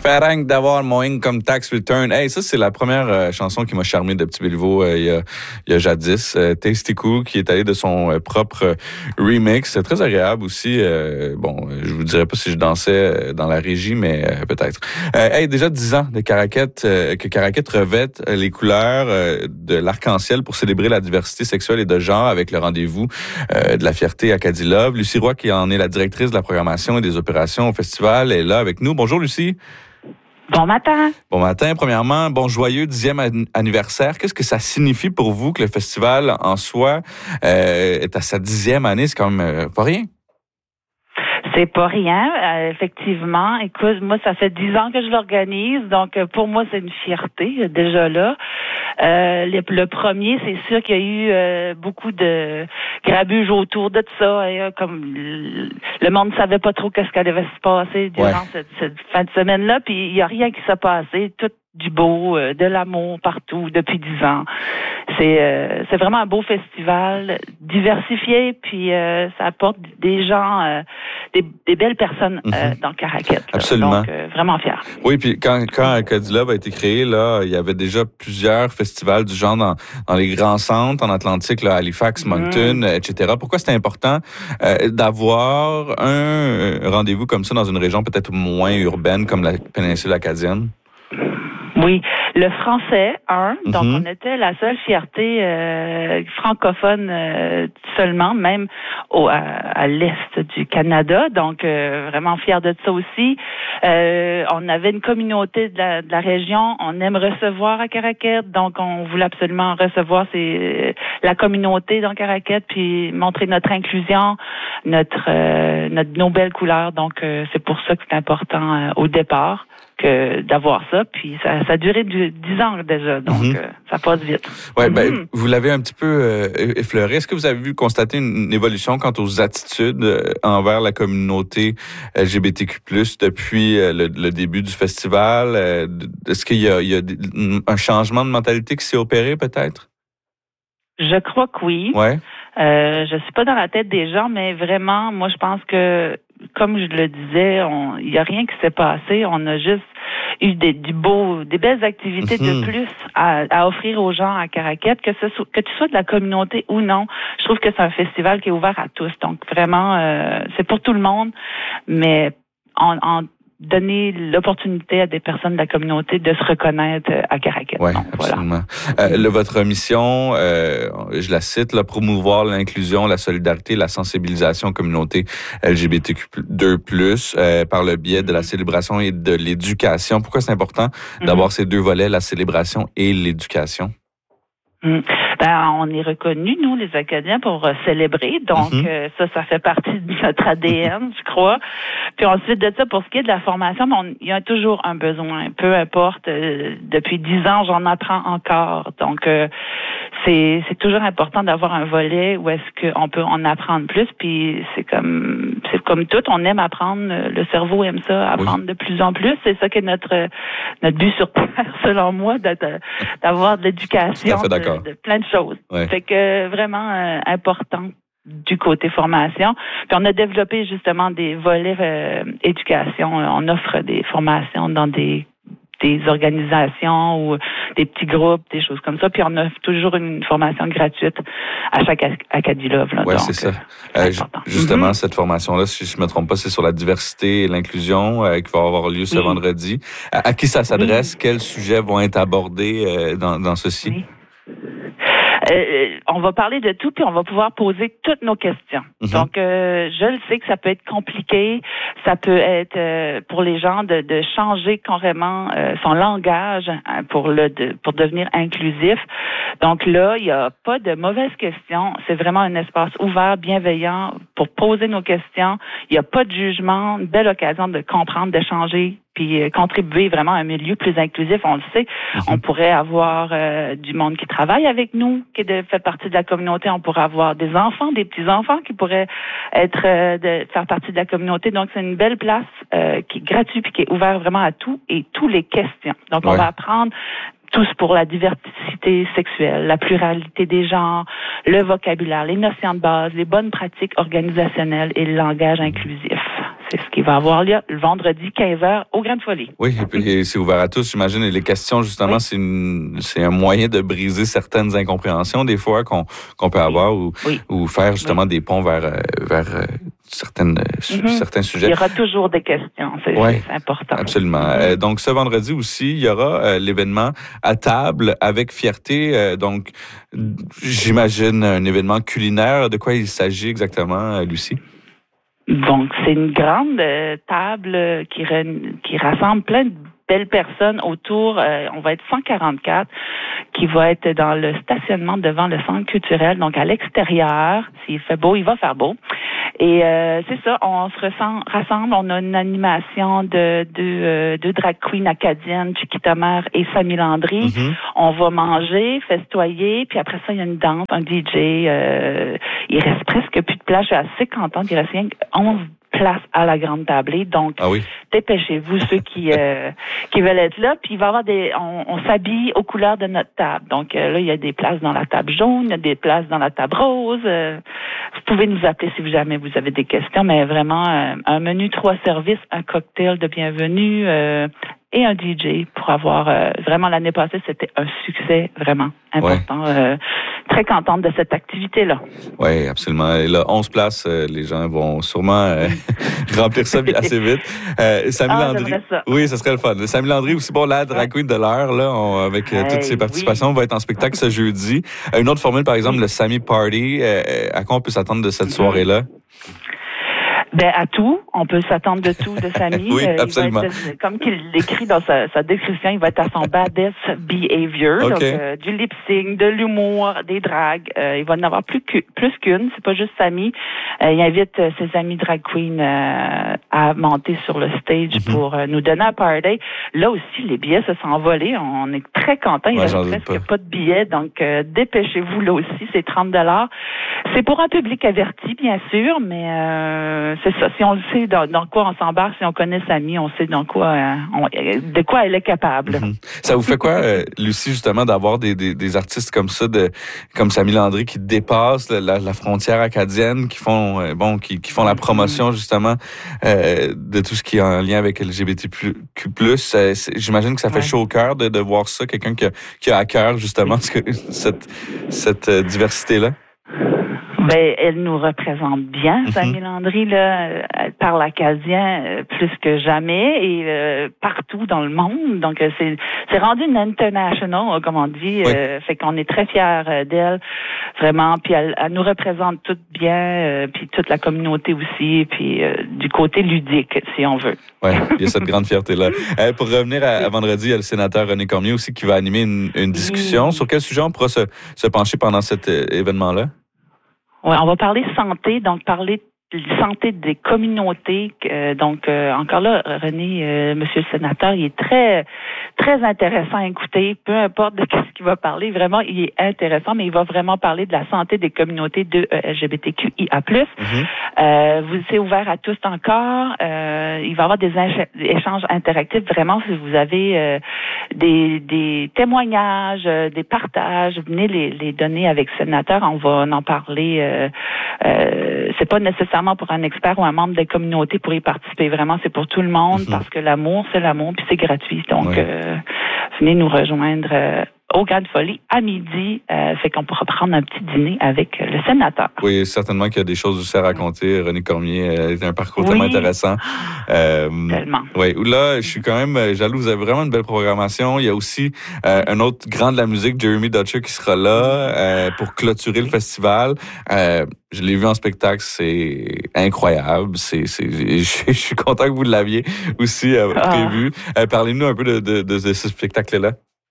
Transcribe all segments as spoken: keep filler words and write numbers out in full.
fais rien que d'avoir mon income tax return. Hey, ça, c'est la première euh, chanson qui m'a charmé de Petit Béliveau euh, il, y a, il y a jadis. Euh, Tasty Cool, qui est allé de son euh, propre euh, remix. C'est très agréable aussi. Euh, bon, je vous dirais pas si je dansais dans la régie, mais euh, peut-être. Euh, hey, déjà dix ans de Caraquette, euh, que Caraquette revête les couleurs euh, de l'arc-en-ciel pour célébrer la diversité sexuelle et de genre avec le rendez-vous euh, de la fierté Acadie Love. Lucie Roy, qui en est la directrice de la programmation et des opérations au festival, est là avec nous. Bonjour Lucie. Bon matin. Bon matin. Premièrement, bon joyeux dixième anniversaire. Qu'est-ce que ça signifie pour vous que le festival en soi euh, est à sa dixième année? C'est quand même euh, pas rien. C'est pas rien, euh, effectivement. Écoute, moi, ça fait dix ans que je l'organise, donc euh, pour moi, c'est une fierté, euh, déjà là. Euh, le, le premier, c'est sûr qu'il y a eu euh, beaucoup de grabuge autour de ça. Et, euh, comme le, le monde ne savait pas trop qu'est-ce qu'elle allait se passer durant ouais. cette, cette fin de semaine-là, puis il n'y a rien qui s'est passé. Tout du beau, euh, de l'amour partout depuis dix ans. C'est euh, c'est vraiment un beau festival, diversifié, puis euh, ça apporte des gens, euh, des, des belles personnes euh, mm-hmm. dans Caraquette. Là. Absolument. Donc, euh, vraiment fier. Oui, puis quand, quand Acadie Love a été créé, là, il y avait déjà plusieurs festivals du genre dans, dans les grands centres, en Atlantique, là, Halifax, Moncton, mm. et cetera. Pourquoi c'est important euh, d'avoir un rendez-vous comme ça dans une région peut-être moins urbaine comme la péninsule acadienne? Oui, le français, un, mm-hmm. donc on était la seule fierté euh, francophone euh, seulement, même au, à, à l'est du Canada, donc euh, vraiment fiers de ça aussi. Euh, on avait une communauté de la, de la région, on aime recevoir à Caraquette, donc on voulait absolument recevoir ces, la communauté dans Caraquette, puis montrer notre inclusion, notre, euh, notre nos belles couleurs, donc euh, c'est pour ça que c'est important euh, au départ. Que d'avoir ça, puis ça, ça a duré du, dix ans déjà, donc mm-hmm. euh, ça passe vite. Ouais, mm-hmm. ben vous l'avez un petit peu euh, effleuré. Est-ce que vous avez vu constater une évolution quant aux attitudes euh, envers la communauté L G B T Q plus, depuis euh, le, le début du festival? Euh, est-ce qu'il y a, il y a un changement de mentalité qui s'est opéré peut-être? Je crois que oui. Ouais. Euh, je suis pas dans la tête des gens, mais vraiment, moi, je pense que, comme je le disais, il y a rien qui s'est passé. On a juste eu des, du beau, des belles activités mm-hmm. de plus à, à offrir aux gens à Caraquette, que ce soit, que tu sois de la communauté ou non. Je trouve que c'est un festival qui est ouvert à tous. Donc, vraiment, euh, c'est pour tout le monde, mais en, en donner l'opportunité à des personnes de la communauté de se reconnaître à Caraquette. Oui, absolument. Voilà. Euh, le, votre mission, euh, je la cite, là, promouvoir l'inclusion, la solidarité, la sensibilisation aux communautés L G B T Q deux plus, euh, par le biais de la célébration et de l'éducation. Pourquoi c'est important d'avoir mm-hmm. ces deux volets, la célébration et l'éducation? Mmh. Ben, on est reconnus, nous, les Acadiens, pour euh, célébrer. Donc, mm-hmm. euh, ça, ça fait partie de notre A D N, je crois. Puis ensuite de ça, pour ce qui est de la formation, on, il y a toujours un besoin. Peu importe. Euh, depuis dix ans, j'en apprends encore. Donc, euh, c'est, c'est toujours important d'avoir un volet où est-ce qu'on peut en apprendre plus. Puis c'est comme c'est comme tout. On aime apprendre. Le cerveau aime ça, apprendre oui. de plus en plus. C'est ça qui est notre notre but sur Terre, selon moi, de, de, d'avoir de l'éducation. De, de plein de choses. Ouais. Fait que vraiment euh, important du côté formation. Puis on a développé justement des volets euh, éducation. On offre des formations dans des des organisations ou des petits groupes, des choses comme ça. Puis on offre toujours une formation gratuite à chaque Acadie Love. Oui, c'est ça. Euh, c'est justement, mm-hmm. cette formation-là, si je ne me trompe pas, c'est sur la diversité et l'inclusion euh, qui va avoir lieu ce oui. vendredi. À, à qui ça s'adresse? Oui. Quels sujets vont être abordés euh, dans, dans ceci? Oui. Euh, on va parler de tout, puis on va pouvoir poser toutes nos questions. Mm-hmm. Donc, euh, je le sais que ça peut être compliqué, ça peut être euh, pour les gens de, de changer carrément euh, son langage hein, pour le de, pour devenir inclusif. Donc là, il n'y a pas de mauvaises questions. C'est vraiment un espace ouvert, bienveillant pour poser nos questions. Il n'y a pas de jugement, une belle occasion de comprendre, d'échanger, puis contribuer vraiment à un milieu plus inclusif. On le sait, mm-hmm. on pourrait avoir euh, du monde qui travaille avec nous, qui de, fait partie de la communauté. On pourrait avoir des enfants, des petits-enfants qui pourraient être euh, de faire partie de la communauté. Donc, c'est une belle place euh, qui est gratuite puis qui est ouverte vraiment à tout et tous les questions. Donc, ouais. on va apprendre tous pour la diversité sexuelle, la pluralité des genres, le vocabulaire, les notions de base, les bonnes pratiques organisationnelles et le langage inclusif. c'est ce qui va avoir lieu le vendredi quinze heures au Grande Folie. Oui, et puis c'est ouvert à tous, j'imagine. Et les questions, justement, oui. c'est, une, c'est un moyen de briser certaines incompréhensions, des fois, qu'on, qu'on peut avoir, oui. ou, oui. ou faire justement oui. des ponts vers, vers certaines, mm-hmm. certains sujets. Il y aura toujours des questions, c'est, ouais, c'est important. Absolument. Mm-hmm. Euh, donc, ce vendredi aussi, il y aura euh, l'événement À table avec fierté. Euh, donc, j'imagine un événement culinaire. De quoi il s'agit exactement, Lucie? Donc, c'est une grande euh, table qui, re, qui rassemble plein de belles personnes autour. Euh, on va être cent quarante-quatre qui va être dans le stationnement devant le centre culturel, donc à l'extérieur. S'il fait beau, il va faire beau. Et euh, c'est ça, on se ressent, rassemble. On a une animation de deux euh, de drag queens acadiennes, Chiquita Mère et Samy Landry. Mm-hmm. On va manger, festoyer, puis après ça, il y a une danse, un D J. Euh, il reste presque plus de place. Je suis assez contente. Il reste rien que onze place à la grande tablée. Donc, ah oui. dépêchez-vous ceux qui euh, qui veulent être là. Puis il va y avoir des, on, on s'habille aux couleurs de notre table. Donc euh, là, il y a des places dans la table jaune, il y a des places dans la table rose. Euh, vous pouvez nous appeler si jamais vous avez des questions. Mais vraiment, euh, un menu trois services, un cocktail de bienvenue euh, et un D J pour avoir euh, vraiment l'année passée, c'était un succès vraiment important. Ouais. Euh, très contente de cette activité-là. Oui, absolument. Et là, onze places, euh, les gens vont sûrement euh, remplir ça assez vite. Euh, Samy ah, Landry. Ça. Oui, ça serait le fun. Samy Landry, aussi bon, la drag queen de l'heure, là, on, avec euh, hey, toutes ses participations, oui. va être en spectacle ce jeudi. Euh, une autre formule, par exemple, oui. le Samy Party. Euh, à quoi on peut s'attendre de cette soirée-là? Ben, à tout. On peut s'attendre de tout de Samy. Oui, absolument. Euh, il va être, comme qu'il l'écrit dans sa, sa description, il va être à son baddest behavior. Okay. Donc, euh, du lip-sync, de l'humour, des dragues. Euh, il va en avoir plus, que, plus qu'une. C'est pas juste Samy. Euh, il invite euh, ses amis drag queens euh, à monter sur le stage mm-hmm. pour euh, nous donner un party. Là aussi, les billets se sont envolés. On est très contents. Il ouais, reste presque pas. pas de billets. Donc, euh, dépêchez-vous là aussi. C'est trente dollars. C'est pour un public averti, bien sûr, mais euh, c'est ça. Si on le sait dans, dans quoi on s'embarque, si on connaît Samy, on sait dans quoi, euh, on, de quoi elle est capable. Mm-hmm. Ça vous fait quoi, euh, Lucie, justement, d'avoir des, des, des artistes comme ça, de, comme Samy Landry, qui dépassent la, la frontière acadienne, qui font, euh, bon, qui, qui font la promotion justement euh, de tout ce qui est en lien avec L G B T Q plus. Euh, j'imagine que ça fait ouais. chaud au cœur de, de voir ça, quelqu'un qui a, qui a à cœur justement cette, cette euh, diversité-là. Ben, elle nous représente bien, mm-hmm. Samy Landry, là. Elle parle acadien euh, plus que jamais et euh, partout dans le monde. Donc, euh, c'est, c'est rendu une international, comme on dit. Oui. Euh, fait qu'on est très fiers euh, d'elle, vraiment. Puis elle, elle nous représente toutes bien, euh, puis toute la communauté aussi, puis euh, du côté ludique, si on veut. Oui, il y a cette grande fierté-là. Euh, pour revenir à, à vendredi, il y a le sénateur René Cormier aussi qui va animer une, une discussion. Oui. Sur quel sujet on pourra se, se pencher pendant cet euh, événement-là? Oui, on va parler santé, donc parler de santé des communautés. Euh, donc, euh, encore là, René, euh, monsieur le sénateur, il est très, très intéressant à écouter. Peu importe de ce qu'il va parler, vraiment, il est intéressant, mais il va vraiment parler de la santé des communautés de euh, L G B T Q I A plus. Mm-hmm. Euh, vous c'est ouvert à tous encore. Euh, il va y avoir des éch- échanges interactifs. Vraiment, si vous avez euh, des, des témoignages, euh, des partages, venez les, les donner avec le sénateur. On va en parler. Euh, euh, c'est pas nécessairement pour un expert ou un membre de la communauté pour y participer. Vraiment, c'est pour tout le monde mm-hmm. parce que l'amour, c'est l'amour, puis c'est gratuit. Donc, oui. euh, venez nous rejoindre euh, au Grande Folie à midi. Euh, fait qu'on pourra prendre un petit dîner avec le sénateur. Oui, certainement qu'il y a des choses aussi à raconter. René Cormier a un parcours oui. tellement intéressant. Euh, tellement. Oui, là, je suis quand même jaloux. Vous avez vraiment une belle programmation. Il y a aussi euh, un autre grand de la musique, Jeremy Dutcher, qui sera là euh, pour clôturer le festival. Euh, je l'ai vu en spectacle, c'est incroyable. C'est, c'est, je, je suis content que vous l'aviez aussi euh, prévu. Ah. Euh, parlez-nous un peu de, de, de, de ce spectacle-là.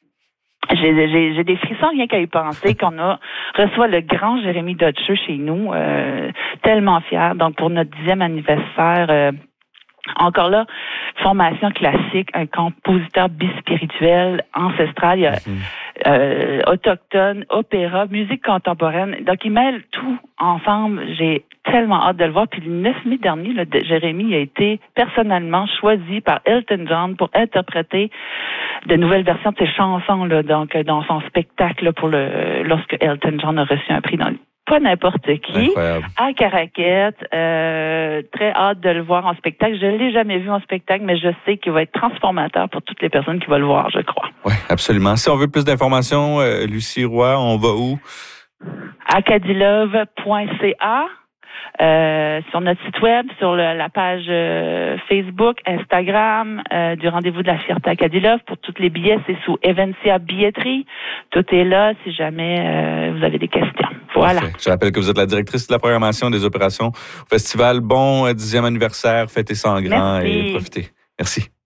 J'ai, j'ai, j'ai des frissons rien qu'à y penser qu'on a reçoit le grand Jérémy Dutcher chez nous, euh, tellement fier. Donc pour notre dixième anniversaire, euh, encore là, formation classique, un compositeur bispirituel, ancestral, il y a mm-hmm. euh, autochtone, opéra, musique contemporaine. Donc il mêle tout ensemble. J'ai tellement hâte de le voir. Puis le neuf mai dernier, là, Jérémy a été personnellement choisi par Elton John pour interpréter de nouvelles versions de ses chansons là, donc dans son spectacle là, pour le lorsque Elton John a reçu un prix dans pas n'importe qui, Incroyable. à Caraquette. Euh, très hâte de le voir en spectacle. Je ne l'ai jamais vu en spectacle, mais je sais qu'il va être transformateur pour toutes les personnes qui vont le voir, je crois. Oui, absolument. Si on veut plus d'informations, euh, Lucie Roy, on va où? acadilove point c a. Euh, sur notre site web, sur le, la page euh, Facebook, Instagram, euh, du Rendez-vous de la Fierté Acadilove. Pour tous les billets, c'est sous Evencia Billetterie. Tout est là si jamais euh, vous avez des questions. Voilà. Parfait. Je rappelle que vous êtes la directrice de la programmation des opérations au festival. Bon dixième anniversaire, fêtez ça en grand Merci. et profitez. Merci.